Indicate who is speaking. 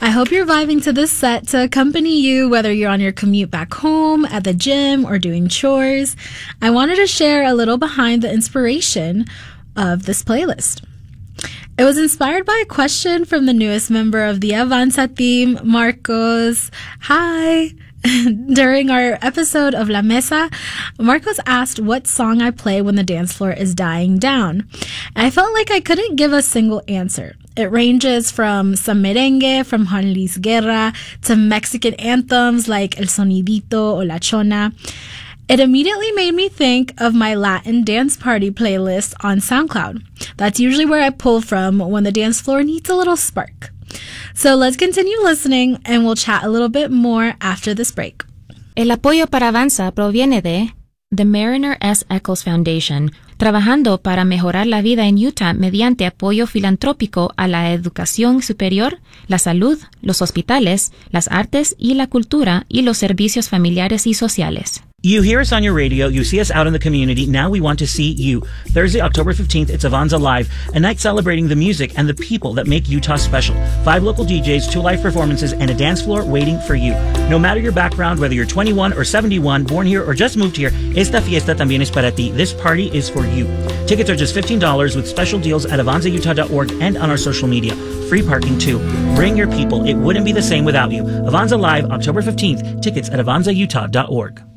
Speaker 1: I hope you're vibing to this set to accompany you, whether you're on your commute back home, at the gym, or doing chores. I wanted to share a little behind the inspiration of this playlist. It was inspired by a question from the newest member of the Avanza team, Marcos. Hi! During our episode of La Mesa, Marcos asked what song I play when the dance floor is dying down. I felt like I couldn't give a single answer. It ranges from some merengue from Juan Luis Guerra to Mexican anthems like El Sonidito or La Chona. It immediately made me think of my Latin dance party playlist on SoundCloud. That's usually where I pull from when the dance floor needs a little spark. So let's continue listening and we'll chat a little bit more after this break.
Speaker 2: El apoyo para Avanza proviene de The Mariner S. Eccles Foundation, trabajando para mejorar la vida en Utah mediante apoyo filantrópico a la educación superior, la salud, los hospitales, las artes y la cultura y los servicios familiares y sociales.
Speaker 3: You hear us on your radio, you see us out in the community, now we want to see you. Thursday, October 15th, it's Avanza Live, a night celebrating the music and the people that make Utah special. 5 local DJs, 2 live performances, and a dance floor waiting for you. No matter your background, whether you're 21 or 71, born here or just moved here, esta fiesta también es para ti. This party is for you. Tickets are just $15 with special deals at avanzautah.org and on our social media. Free parking too. Bring your people. It wouldn't be the same without you. Avanza Live, October 15th. Tickets at avanzautah.org.